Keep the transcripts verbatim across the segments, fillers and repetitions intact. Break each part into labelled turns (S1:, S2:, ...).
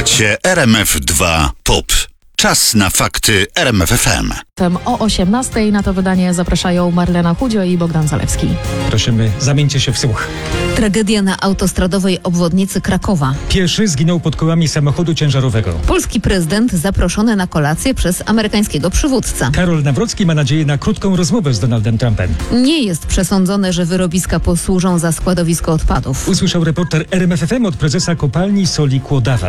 S1: Słuchacie R M F dwa Pop. Czas na fakty R M F F M.
S2: O osiemnastej na to wydanie zapraszają Marlena Chudzio i Bogdan Zalewski.
S3: Prosimy, zamieńcie się w słuch.
S4: Tragedia na autostradowej obwodnicy Krakowa.
S3: Pieszy zginął pod kołami samochodu ciężarowego.
S4: Polski prezydent zaproszony na kolację przez amerykańskiego przywódcę.
S3: Karol Nawrocki ma nadzieję na krótką rozmowę z Donaldem Trumpem.
S4: Nie jest przesądzone, że wyrobiska posłużą za składowisko odpadów.
S3: Usłyszał reporter R M F F M od prezesa kopalni soli Kłodawa.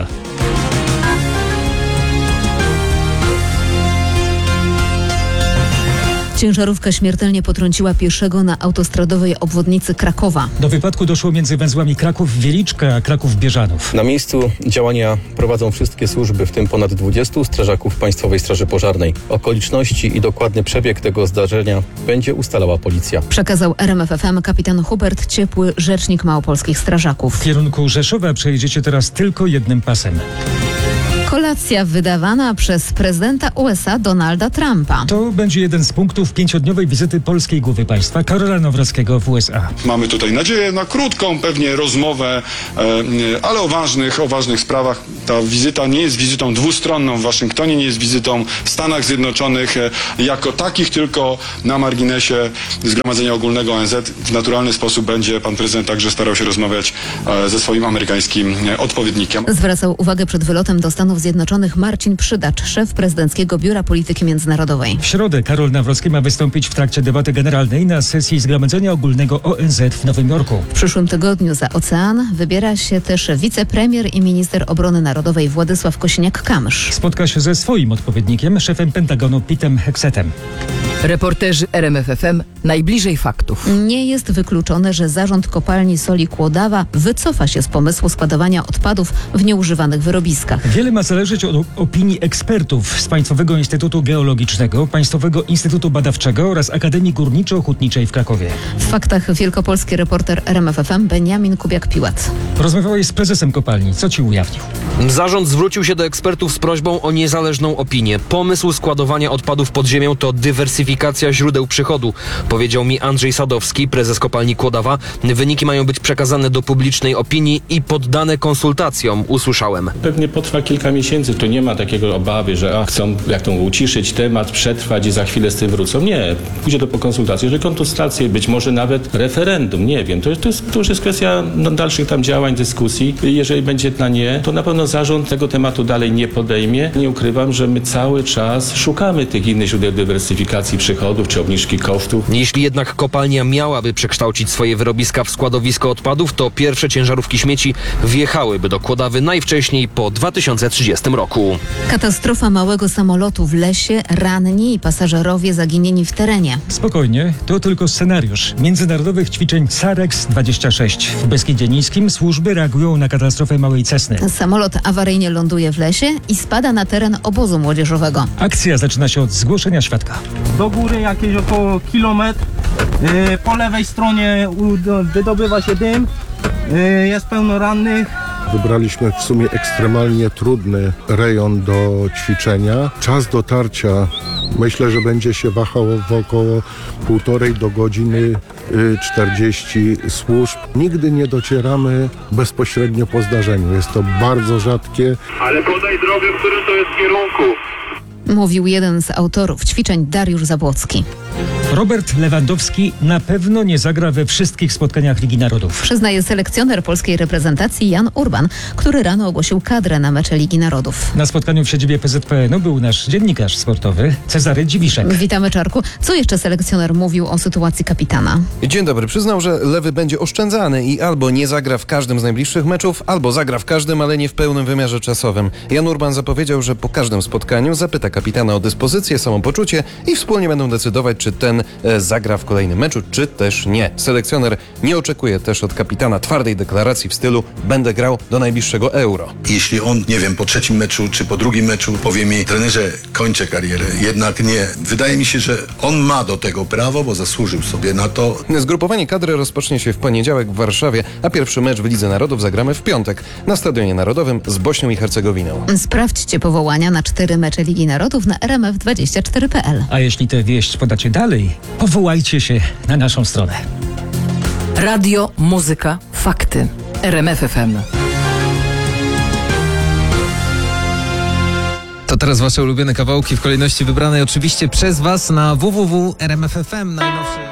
S4: Ciężarówka śmiertelnie potrąciła pieszego na autostradowej obwodnicy Krakowa.
S3: Do wypadku doszło między węzłami Kraków-Wieliczka a Kraków-Bieżanów.
S5: Na miejscu działania prowadzą wszystkie służby, w tym ponad dwudziestu strażaków Państwowej Straży Pożarnej. Okoliczności i dokładny przebieg tego zdarzenia będzie ustalała policja.
S4: Przekazał R M F F M kapitan Hubert Ciepły, rzecznik małopolskich strażaków.
S3: W kierunku Rzeszowa przejedziecie teraz tylko jednym pasem.
S4: Kolacja wydawana przez prezydenta U S A Donalda Trumpa.
S3: To będzie jeden z punktów pięciodniowej wizyty polskiej głowy państwa Karola Nawrockiego w U S A.
S6: Mamy tutaj nadzieję na krótką pewnie rozmowę, ale o ważnych, o ważnych sprawach. Ta wizyta nie jest wizytą dwustronną w Waszyngtonie, nie jest wizytą w Stanach Zjednoczonych jako takich, tylko na marginesie Zgromadzenia Ogólnego O N Z. W naturalny sposób będzie pan prezydent także starał się rozmawiać ze swoim amerykańskim odpowiednikiem.
S4: Zwracał uwagę przed wylotem do Stanów Zjednoczonych Marcin Przydacz, szef prezydenckiego Biura Polityki Międzynarodowej.
S3: W środę Karol Nawrocki ma wystąpić w trakcie debaty generalnej na sesji Zgromadzenia Ogólnego O N Z w Nowym Jorku.
S4: W przyszłym tygodniu za ocean wybiera się też wicepremier i minister obrony narodowej Władysław Kosiniak-Kamysz.
S3: Spotka się ze swoim odpowiednikiem, szefem Pentagonu Petem Heksetem.
S7: Reporterzy R M F F M najbliżej faktów.
S4: Nie jest wykluczone, że zarząd kopalni soli Kłodawa wycofa się z pomysłu składowania odpadów w nieużywanych wyrobiskach.
S3: Wiele ma zależeć od opinii ekspertów z Państwowego Instytutu Geologicznego, Państwowego Instytutu Badawczego oraz Akademii Górniczo-Hutniczej w Krakowie.
S4: W faktach wielkopolski reporter R M F F M Beniamin Kubiak-Piłat.
S3: Rozmawiałeś z prezesem kopalni. Co ci ujawnił?
S8: Zarząd zwrócił się do ekspertów z prośbą o niezależną opinię. Pomysł składowania odpadów pod ziemią to dywersyfikacja źródeł przychodu, powiedział mi Andrzej Sadowski, prezes kopalni Kłodawa. Wyniki mają być przekazane do publicznej opinii i poddane konsultacjom, usłyszałem.
S9: Pewnie potrwa kilka miesięcy, tu nie ma takiego obawy, że a, chcą jak to uciszyć temat, przetrwać i za chwilę z tym wrócą. Nie, pójdzie to po konsultacji, że konsultacje, być może nawet referendum, nie wiem. To, to, jest, to już jest kwestia no, dalszych tam działań, dyskusji. Jeżeli będzie na nie, to na pewno zarząd tego tematu dalej nie podejmie. Nie ukrywam, że my cały czas szukamy tych innych źródeł dywersyfikacji przychodów czy obniżki kosztów.
S8: Jeśli jednak kopalnia miałaby przekształcić swoje wyrobiska w składowisko odpadów, to pierwsze ciężarówki śmieci wjechałyby do Kłodawy najwcześniej po dwa tysiące trzydziestym roku.
S4: Katastrofa małego samolotu w lesie, ranni i pasażerowie zaginieni w terenie.
S3: Spokojnie, to tylko scenariusz międzynarodowych ćwiczeń Carex dwadzieścia sześć. W Beskidzie Niskim służby reagują na katastrofę małej Cessny.
S4: Samolot awaryjnie ląduje w lesie i spada na teren obozu młodzieżowego.
S3: Akcja zaczyna się od zgłoszenia świadka.
S10: Do góry jakieś około kilometr. Yy, po lewej stronie wydobywa się dym. Yy, jest pełno rannych.
S11: Wybraliśmy w sumie ekstremalnie trudny rejon do ćwiczenia. Czas dotarcia myślę, że będzie się wahał w około półtorej do godziny czterdzieści służb. Nigdy nie docieramy bezpośrednio po zdarzeniu. Jest to bardzo rzadkie.
S12: Ale podaj drogę, w którym to jest kierunku.
S4: Mówił jeden z autorów ćwiczeń Dariusz Zabłocki.
S3: Robert Lewandowski na pewno nie zagra we wszystkich spotkaniach Ligi Narodów.
S4: Przyznaje selekcjoner polskiej reprezentacji Jan Urban, który rano ogłosił kadrę na mecze Ligi Narodów.
S3: Na spotkaniu w siedzibie P Z P N u był nasz dziennikarz sportowy Cezary Dziwiszek.
S4: Witamy, Czarku. Co jeszcze selekcjoner mówił o sytuacji kapitana?
S13: Dzień dobry. Przyznał, że Lewy będzie oszczędzany i albo nie zagra w każdym z najbliższych meczów, albo zagra w każdym, ale nie w pełnym wymiarze czasowym. Jan Urban zapowiedział, że po każdym spotkaniu zapyta kapitana o dyspozycję, samopoczucie i wspólnie będą decydować, czy ten e, zagra w kolejnym meczu, czy też nie. Selekcjoner nie oczekuje też od kapitana twardej deklaracji w stylu będę grał do najbliższego Euro.
S1: Jeśli on, nie wiem, po trzecim meczu czy po drugim meczu powie mi, trenerze, kończę karierę, jednak nie. Wydaje mi się, że on ma do tego prawo, bo zasłużył sobie na to.
S13: Zgrupowanie kadry rozpocznie się w poniedziałek w Warszawie, a pierwszy mecz w Lidze Narodów zagramy w piątek na Stadionie Narodowym z Bośnią i Hercegowiną.
S4: Sprawdźcie powołania na cztery mecze Ligi Narodów na R M F dwadzieścia cztery kropka p l.
S3: A jeśli tę wieść podacie dalej, powołajcie się na naszą stronę.
S7: Radio, muzyka, fakty. R M F F M.
S14: To teraz wasze ulubione kawałki w kolejności wybranej oczywiście przez was na w w w kropka r m f kropka f m. Najnowsze